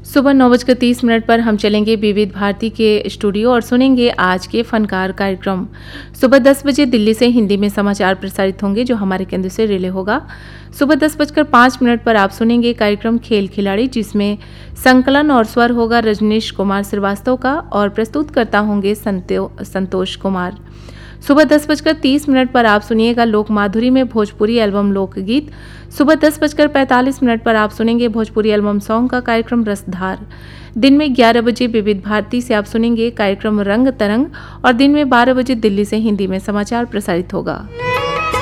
सुबह 9:30 पर हम चलेंगे विविध भारती के स्टूडियो और सुनेंगे आज के फनकार कार्यक्रम। सुबह 10 बजे दिल्ली से हिंदी में समाचार प्रसारित होंगे जो हमारे केंद्र से रिले होगा। सुबह 10:05 पर आप सुनेंगे कार्यक्रम खेल खिलाड़ी, जिसमें संकलन और स्वर होगा रजनीश कुमार श्रीवास्तव का और प्रस्तुतकर्ता होंगे संतोष कुमार। सुबह 10:30 पर आप सुनिएगा लोक माधुरी में भोजपुरी एल्बम लोकगीत। सुबह 10:45 पर आप सुनेंगे भोजपुरी एल्बम सॉन्ग का कार्यक्रम रसधार। दिन में 11 बजे विविध भारती से आप सुनेंगे कार्यक्रम रंग तरंग और दिन में 12 बजे दिल्ली से हिंदी में समाचार प्रसारित होगा।